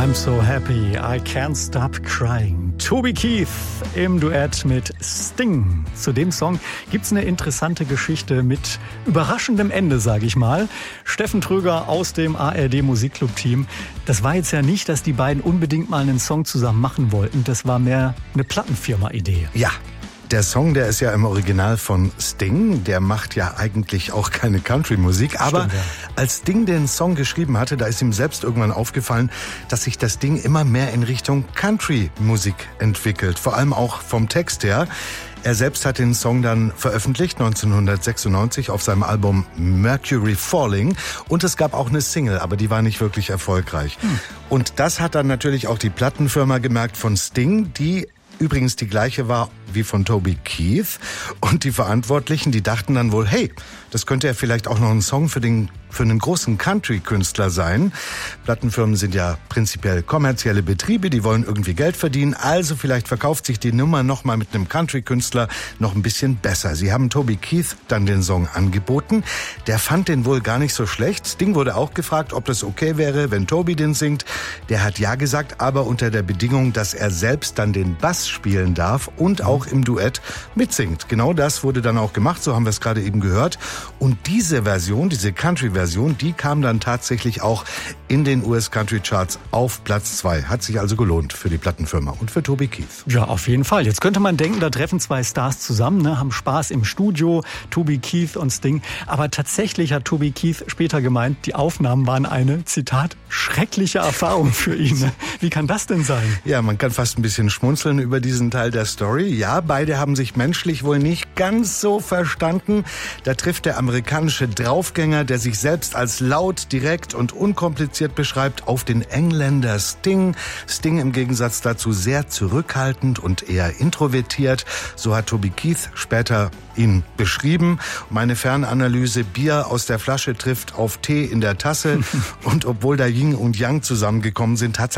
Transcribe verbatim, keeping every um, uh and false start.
I'm so happy, I can't stop crying. Toby Keith im Duett mit Sting. Zu dem Song gibt's eine interessante Geschichte mit überraschendem Ende, sage ich mal. Steffen Tröger aus dem A R D Musikclub-Team. Das war jetzt ja nicht, dass die beiden unbedingt mal einen Song zusammen machen wollten. Das war mehr eine Plattenfirma-Idee. Ja. Der Song, der ist ja im Original von Sting. Der macht ja eigentlich auch keine Country-Musik. Aber Stimmt, ja. als Sting den Song geschrieben hatte, da ist ihm selbst irgendwann aufgefallen, dass sich das Ding immer mehr in Richtung Country-Musik entwickelt. Vor allem auch vom Text her. Er selbst hat den Song dann veröffentlicht, neunzehnhundertsechsundneunzig, auf seinem Album Mercury Falling. Und es gab auch eine Single, aber die war nicht wirklich erfolgreich. Hm. Und das hat dann natürlich auch die Plattenfirma gemerkt von Sting, die übrigens die gleiche war wie von Toby Keith. Und die Verantwortlichen, die dachten dann wohl, hey, das könnte ja vielleicht auch noch ein Song für den für einen großen Country-Künstler sein. Plattenfirmen sind ja prinzipiell kommerzielle Betriebe, die wollen irgendwie Geld verdienen. Also vielleicht verkauft sich die Nummer noch mal mit einem Country-Künstler noch ein bisschen besser. Sie haben Toby Keith dann den Song angeboten. Der fand den wohl gar nicht so schlecht. Sting wurde auch gefragt, ob das okay wäre, wenn Toby den singt. Der hat ja gesagt, aber unter der Bedingung, dass er selbst dann den Bass spielen darf und auch im Duett mitsingt. Genau das wurde dann auch gemacht, so haben wir es gerade eben gehört. Und diese Version, diese Country-Version, die kam dann tatsächlich auch in den U S Country Charts auf Platz zwei. Hat sich also gelohnt für die Plattenfirma und für Toby Keith. Ja, auf jeden Fall. Jetzt könnte man denken, da treffen zwei Stars zusammen, ne, haben Spaß im Studio, Toby Keith und Sting. Aber tatsächlich hat Toby Keith später gemeint, die Aufnahmen waren eine, Zitat, schreckliche Erfahrung für ihn. Ne? Wie kann das denn sein? Ja, man kann fast ein bisschen schmunzeln über diesen Teil der Story. Ja, beide haben sich menschlich wohl nicht ganz so verstanden. Da trifft der amerikanische Draufgänger, der sich selbst als laut, direkt und unkompliziert beschreibt, auf den Engländer Sting. Sting im Gegensatz dazu sehr zurückhaltend und eher introvertiert. So hat Toby Keith später ihn beschrieben. Meine Fernanalyse, Bier aus der Flasche trifft auf Tee in der Tasse. Und obwohl da Yin und Yang zusammengekommen sind, hat